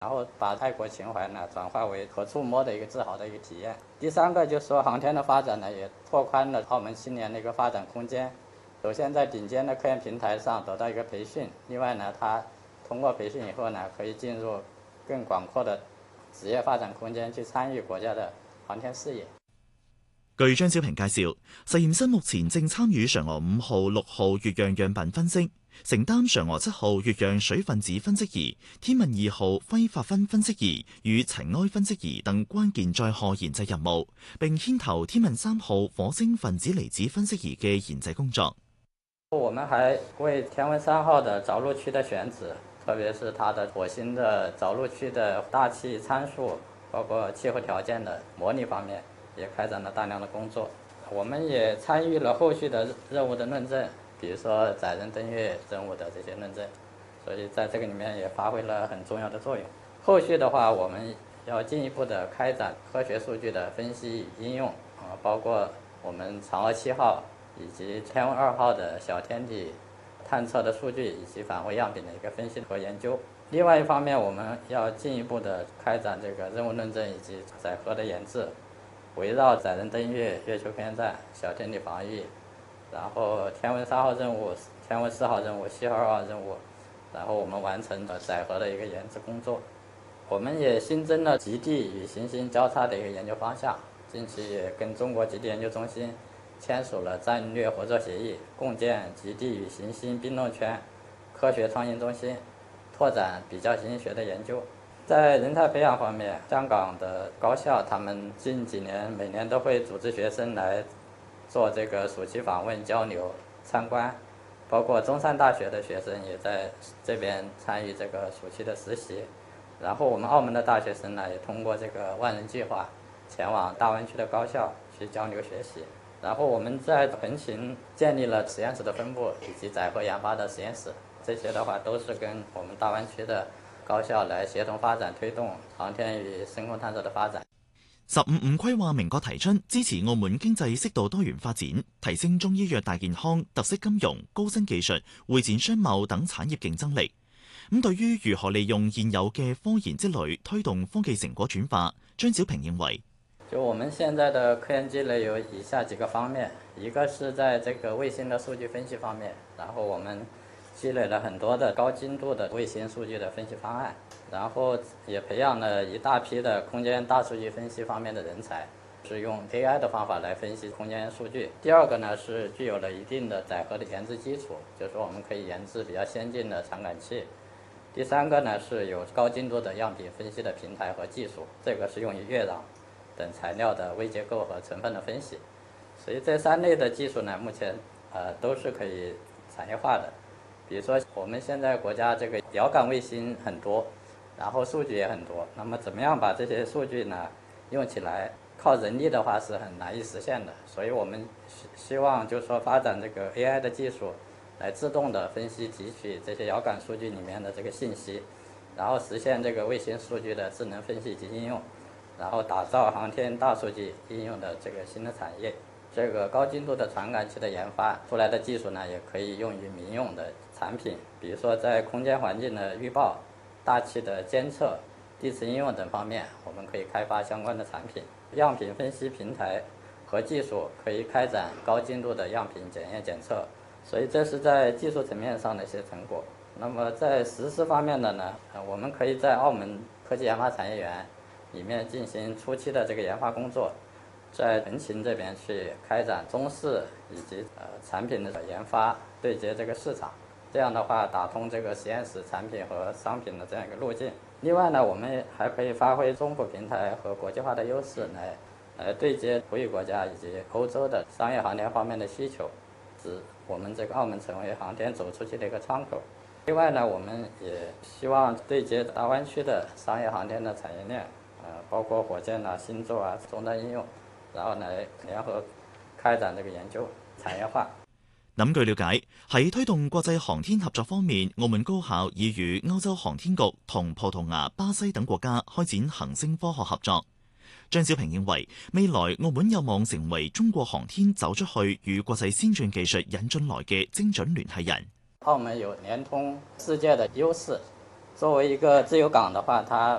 然后把爱国情怀呢转化为可触摸的一个自豪的一个体验。第三个就是说航天的发展呢，也拓宽了澳门青年的一个发展空间。首先在顶尖的科研平台上得到一个培训，另外呢，他通过培训以后呢，可以进入更广阔的職業發展空間去參與國家的航天事業。 據張小平介紹，實驗室目前正參與嫦娥5號、6號月壤樣品分析，承擔嫦娥7號月壤水分子分析儀、天問2號揮發分分析儀與塵埃分析儀等關鍵載荷研製任務，並牽頭天問3號火星分子離子分析儀嘅研製工作。 我們還為天問3號的着陸區的選址，特別是它的火星的着陸區的大氣參數，包括氣候條件的模擬方面，也開展了大量的工作。我們也參與了後續的任務的論證，比如說載人登月任務的這些論證，所以在這個裡面也發揮了很重要的作用。後續的話，我們要進一步的開展科學數據的分析應用，包括我們嫦娥7號以及天問2號的小天體探測的數據以及返回樣品的一個分析和研究。另外一方面，我們要進一步的開展這個任務論證以及載荷的研製，圍繞載人登月、月球科研站、小天體防禦，然後天問3號任務、天問4號任務、7號2號任務，然後我們完成了載荷的一個研製工作。我們也新增了極地與行星交叉的一個研究方向，近期也跟中國極地研究中心簽署了戰略合作協議，共建極地與行星冰凍圈科學創新中心，拓展比較行星學的研究。在人才培養方面，香港的高校他們近幾年每年都會組織學生來做這個暑期訪問、交流、參觀，包括中山大學的學生也在這邊參與這個暑期的實習。然後我們澳門的大學生呢，也通過這個萬人計劃前往大灣區的高校去交流學習。然後我們在橫琴建立了實驗室的分部以及載荷研發的實驗室，這些的話都是跟我們大灣區的高校來協同發展，推動航天與深空探測的發展。 15規劃明確提出支持澳門經濟適度多元發展，提升中醫藥大健康、特色金融、高新技術、會展商貿等產業競爭力。咁對於如何利用現有嘅科研積累推動科技成果轉化，張小平認為， 就我們現在的科研積累有以下幾個方面，一個是在這個衛星的數據分析方面，然後我們積累了很多的高精度的衛星數據的分析方案，然後也培養了一大批的空間大數據分析方面的人才，是用 AI 的方法來分析空間數據。第二個呢是具有了一定的載荷的研製基礎，就是說我們可以研製比較先進的傳感器。第三個呢是有高精度的樣品分析的平台和技術，這個是用於月壤等材料的微結構和成分的分析。所以這三類的技術呢，目前都是可以產業化的。比如說我們現在國家這個遙感衛星很多，然後數據也很多，那麼怎麼樣把這些數據呢用起來，靠人力的話是很難以實現的。所以我們希望就是說發展這個 AI 的技術，來自動的分析提取這些遙感數據裡面的這個信息，然後實現這個衛星數據的智能分析及應用，然後打造航天大數據應用的這個新的產業。這個高精度的傳感器的研發出來的技術呢，也可以用於民用的產品，比如說在空間環境的預報、大氣的監測、地磁應用等方面，我們可以開發相關的產品。樣品分析平台和技術可以開展高精度的樣品檢驗檢測，所以這是在技術層面上的一些成果。那麼在實施方面的呢，我們可以在澳門科技研發產業園裡面進行初期的這個研發工作，在橫琴這邊去開展中試以及產品的研發，對接這個市場，這樣的話打通這個實驗室產品和商品的這樣一個路徑。另外呢，我們還可以發揮中國平台和國際化的優勢，來對接富裕國家以及歐洲的商業航天方面的需求，使我們這個澳門成為航天走出去的一個窗口。另外呢，我們也希望對接大灣區的商業航天的產業鏈，包括火箭啊、星座啊、終端應用，然後來聯合開展這個研究產業化。 據了解，喺推動國際航天合作方面，澳門高校已與歐洲航天局同葡萄牙、巴西等國家開展行星科學合作。張小平認為，未來澳門有望成為中國航天走出去與國際先進技術引進來嘅精準聯繫人。 澳門有聯通世界的優勢， 作為一個自由港的話，它